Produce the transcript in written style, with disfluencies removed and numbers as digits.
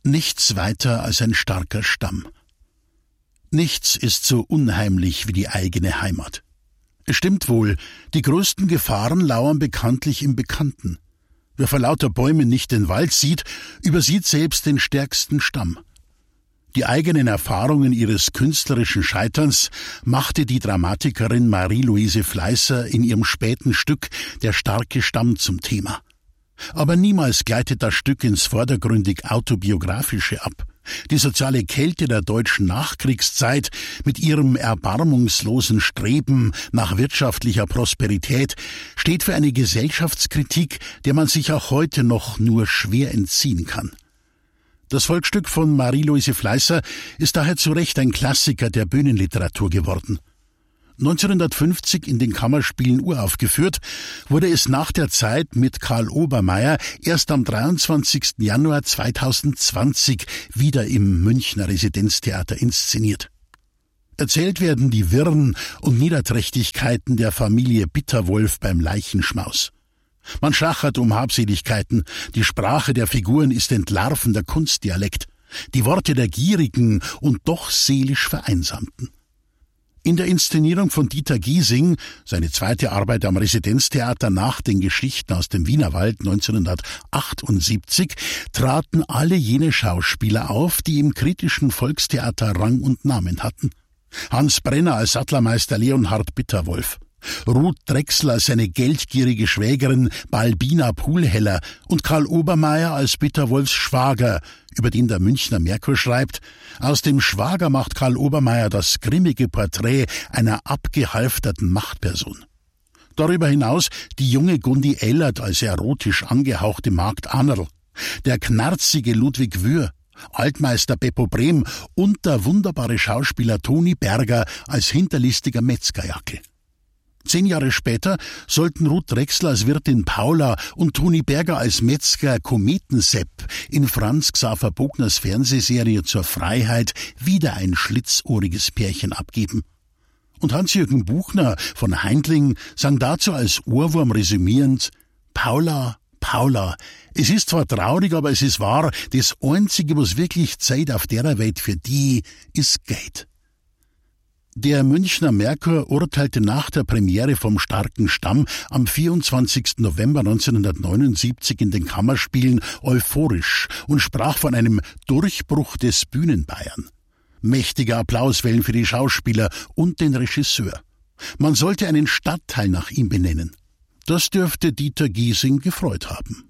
Nichts weiter als ein starker Stamm. Nichts ist so unheimlich wie die eigene Heimat. Es stimmt wohl, die größten Gefahren lauern bekanntlich im Bekannten. Wer vor lauter Bäumen nicht den Wald sieht, übersieht selbst den stärksten Stamm. Die eigenen Erfahrungen ihres künstlerischen Scheiterns machte die Dramatikerin Marie-Louise Fleißer in ihrem späten Stück »Der starke Stamm« zum Thema. Aber niemals gleitet das Stück ins vordergründig Autobiografische ab. Die soziale Kälte der deutschen Nachkriegszeit mit ihrem erbarmungslosen Streben nach wirtschaftlicher Prosperität steht für eine Gesellschaftskritik, der man sich auch heute noch nur schwer entziehen kann. Das Volksstück von Marie-Louise Fleißer ist daher zu Recht ein Klassiker der Bühnenliteratur geworden. 1950 in den Kammerspielen uraufgeführt, wurde es nach der Zeit mit Karl Obermaier erst am 23. Januar 2020 wieder im Münchner Residenztheater inszeniert. Erzählt werden die Wirren und Niederträchtigkeiten der Familie Bitterwolf beim Leichenschmaus. Man schachert um Habseligkeiten, die Sprache der Figuren ist entlarvender Kunstdialekt, die Worte der Gierigen und doch seelisch Vereinsamten. In der Inszenierung von Dieter Giesing, seine zweite Arbeit am Residenztheater nach den Geschichten aus dem Wienerwald 1978, traten alle jene Schauspieler auf, die im kritischen Volkstheater Rang und Namen hatten. Hans Brenner als Sattlermeister Leonhard Bitterwolf, Ruth Drechsler als seine geldgierige Schwägerin Balbina Pulheller und Karl Obermaier als Bitterwolfs Schwager, über den der Münchner Merkur schreibt: Aus dem Schwager macht Karl Obermaier das grimmige Porträt einer abgehalfterten Machtperson. Darüber hinaus die junge Gundi Ellert als erotisch angehauchte Magd Annerl, der knarzige Ludwig Wühr, Altmeister Beppo Brehm und der wunderbare Schauspieler Toni Berger als hinterlistiger Metzgerjacke. 10 Jahre später sollten Ruth Drechsler als Wirtin Paula und Toni Berger als Metzger Kometensepp in Franz Xaver Bogners Fernsehserie Zur Freiheit wieder ein schlitzohriges Pärchen abgeben. Und Hans-Jürgen Buchner von Heindling sang dazu als Ohrwurm resümierend: Paula, Paula, es ist zwar traurig, aber es ist wahr, das Einzige, was wirklich Zeit auf der Welt für die, ist Geld. Der Münchner Merkur urteilte nach der Premiere vom starken Stamm am 24. November 1979 in den Kammerspielen euphorisch und sprach von einem Durchbruch des Bühnenbayern. Mächtige Applauswellen für die Schauspieler und den Regisseur. Man sollte einen Stadtteil nach ihm benennen. Das dürfte Dieter Giesing gefreut haben.